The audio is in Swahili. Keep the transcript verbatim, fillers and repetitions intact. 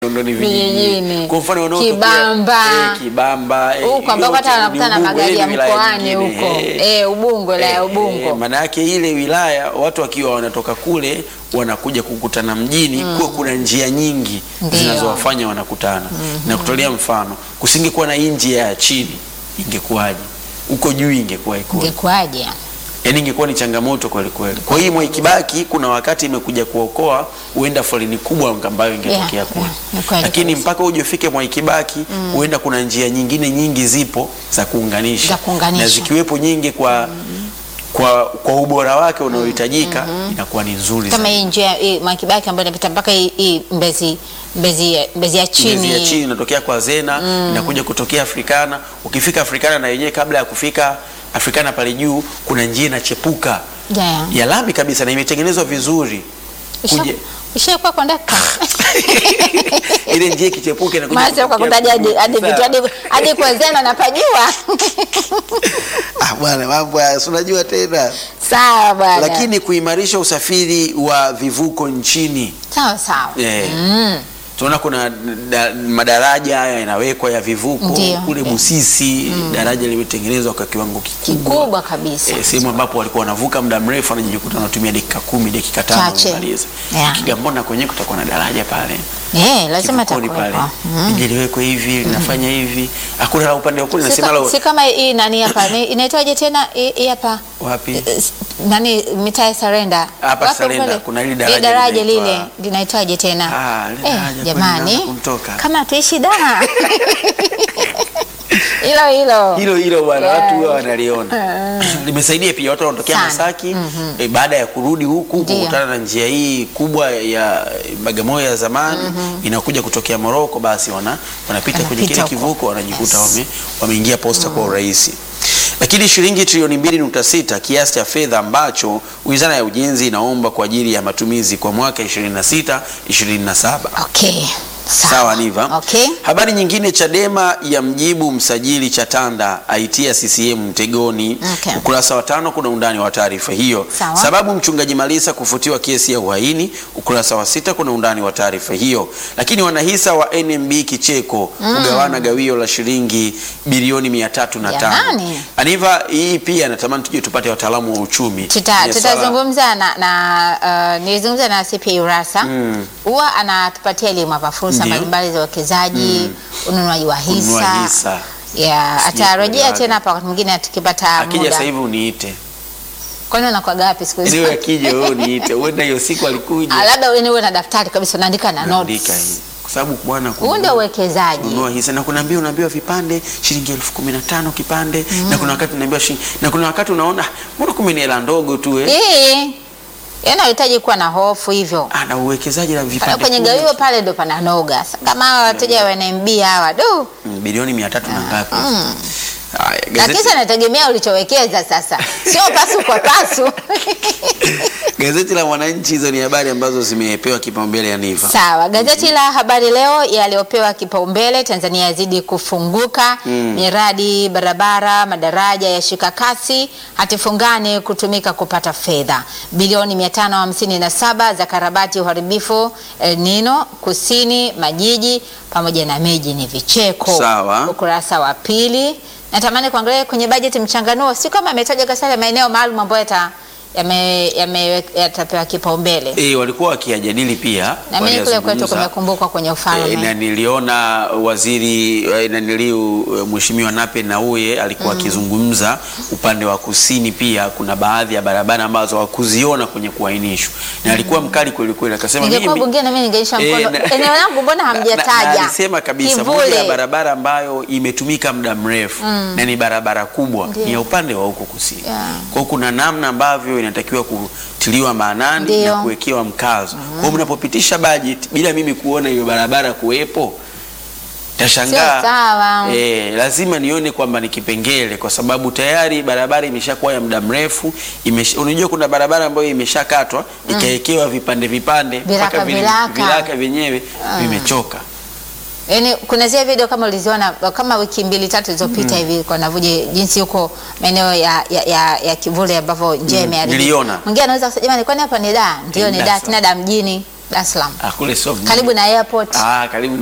Ndoni vijijini. Kwa mfano unaotokea Kibamba, eh, Kibamba eh, huko ambako hata wanakutana na magari ya mkoani huko. Eh, eh Ubungo la eh, Ubungo. Eh, maana yake ile wilaya watu wakiwa wanatoka kule wanakuja kukutana mjini mm. kwa kuna njia nyingi zinazowafanya wanakutana. Mm-hmm. Na kutolea mfano, kusingekuwa na njia ya chini ingekuwaje? Huko juu ingekuwa iko. Ingekuwaje? Yaani ingekuwa ni changamoto kweli kweli. Kwa hiyo Mwai Kibaki kuna wakati imekuja kuokoa huenda foleni kubwa ambayo ingetokea yeah, kule. Yeah, lakini mpaka uje ufike Mwai Kibaki mm. huenda kuna njia nyingine nyingi zipo za kuunganisha. Na zikiwepo nyingi kwa mm. kwa kwa ubora wake unaohitajika mm-hmm. inakuwa ni nzuri kama hii njia Mwai Kibaki ambayo inapita mpaka hii Mbezi Mbezi Mbezi ya chini. Mbezi ya chini inatokea kwa Zena mm. inakuja kutokea Afrikana. Ukifika Afrikana na yenyewe kabla ya kufika Afrikana pale juu kuna njia inachepuka yeah. ya lami kabisa na imetengenezwa vizuri. Kuje ushakuwa kondakta ile njia kichepuke na kuja maana kwa kutaja hadi hadi hadi kwa Zena napajua. Ah bwana, mambo unajua tena. Sawa bwana. Lakini kuimarisha usafiri wa vivuko nchini. Sawa sawa. Yeah. Mm. Tunaona kuna da, madaraja haya yanawekwa ya vivuko. Ndiyo, kule Busisi mm. daraja limetengenezwa kwa kiwango kikubwa kikubwa kabisa. E, sehemu ambapo walikuwa wanavuka muda mrefu wanajikuta wanatumia dakika kumi, dakika tano kumaliza. Yeah. Kigamboni kwenye kutakuwa na daraja pale. Eh, lazima takuwepo. Mm. Iliwekwa hivi, linafanya mm. hivi. Hakuna la upande wa kule na sema la. Si kama hii nani hapa? Inaitwaje tena hii hapa? Wapi? Nani mitaa Sarenda? Hapa Sarenda kuna ile daraja. Daraja lile linaitwaje tena? Ah, daraja jamani. Kama tuishi Daha. Hilo hilo. Hilo hilo bwana, yeah. Watu wao wanaliona. Limesaidia pia watu wanatokea Masaki mm-hmm. e, baada ya kurudi huku kukutana na njia hii kubwa ya Bagamoyo ya zamani mm-hmm. inakuja kutokea Moroko, basi wana wanapita kwenye kile kivuko wanajikuta yes. wame wameingia posta mm. kwa urahisi. Lakini shilingi trilioni mbili nukta sita kiasi cha fedha ambacho Wizara ya Ujenzi inaomba kwa ajili ya matumizi kwa mwaka ishirini na sita ishirini na saba. Okay. Sawa, sawa Niva. Okay. Habari nyingine, Chadema ya mjibu msajili Chatanda aitia C C M mtegoni. Okay. Ukurasa wa tano kuna undani wa taarifa hiyo. Sawa. Sababu mchungaji Malisa kufutiwa kesi ya uhaini. Ukurasa wa sita kuna undani wa taarifa hiyo. Lakini wanahisa wa N M B kicheko mm. kugawana gawio la shilingi bilioni mia tatu na tano. Aniva, hii pia natamani tuje tupate wataalamu wa uchumi. Tutazungumza na, na uh, nilizungumza na C P Urasa. Huwa mm. anatupatia elimu hapa fursa mbalimbali za uwekezaji, mm. ununuaji wa hisa. hisa. Yeah, atarejea tena hapa wakati mwingine tukipata muda. Akija sasa hivi uniite. Kwani unakuwa gapi siku hizi? Ndio akija wewe uniite. Uenda hiyo siku alikuja. Labda wewe uwe na daftari kabisa unaandika na notes. Andika hii. Kwa sababu bwana huo ndio uwekezaji. Kununua hisa na kunaambia unaambiwa vipande shilingi elfu kumi na tano kipande mm. na kuna wakati unaambiwa shilingi na kuna wakati unaona mbona kumi ni hela ndogo tu eh. Eh. Yana unahitaji kuwa na hofu hivyo. Ana uwekezaji na vipande. Kwenye gawio pale ndo pana noga. Kama wateja wa N M B hawa do mm, bilioni mia tatu na ngapi? Mm. Haya, gazeti. Lakini nategemea ulichowekeza sasa. Sio pasu kwa pasu. Gazeti la Mwananchi, hizo ni habari ambazo zimepewa kipaumbele ya Niva. Sawa, gazeti mm-hmm. la Habari Leo yaliopewa kipaumbele, Tanzania yazidi kufunguka, mm. miradi barabara, madaraja ya shika kasi, hatifungani kutumika kupata fedha. Bilioni mia tano hamsini na saba za karabati uharibifu El Nino, kusini, majiji, pamoja na miji ni vicheko. Sawa. Ukurasa wa pili. Natamani kuangalia kwenye bajeti mchanganuo, si kama ametaja kasale maeneo maalum ambayo yata yame yame yatapewa kipaumbele. Eh, walikuwa wakijadili pia. Na mimi kule kwetu kumekumbukwa kwenye ufalme. E, na niliona waziri na niliu mheshimiwa Nape Nnauye alikuwa akizungumza mm. upande wa kusini pia kuna baadhi ya barabara ambazo hawakuziona kwenye kuainishwa. Na alikuwa mkali kweli kweli, akasema mimi ningekuwa bungeni na mimi ningeisha mkono. E, eneo langu mbona hamjataja? Alisema kabisa moja ya barabara ambayo imetumika muda mrefu mm. na ni barabara kubwa Ndiyo. ni ya upande wa huko kusini. Yeah. Kwa kuna namna ambavyo inatakiwa kutiliwa maanani Ndiyo. na kuwekewa mkazo. Mm-hmm. Kwa mnapopitisha budget bila mimi kuona hiyo barabara kuwepo, tashangaa. Eh, lazima nione kwamba ni kipengele, kwa sababu tayari barabara imeshakuwa ya muda mrefu. Unajua kuna barabara ambayo imeshakatwa mm. ikaekewa vipande vipande mpaka vilaka vyenyewe mm. vimechoka. Yaani kuna zile video kama uliziona kama wiki mbili tatu zilizopita hivi mm. kwa navuje jinsi huko maeneo ya ya, ya, ya kivule ambavyo njia imeharibika. Niliona. Mwingine anaweza kusema jamani kwani hapa ni da? Ndio ni da, tena da mjini. Dar es Salaam. Ah, kule sio Karibu na airport. Ah, karibu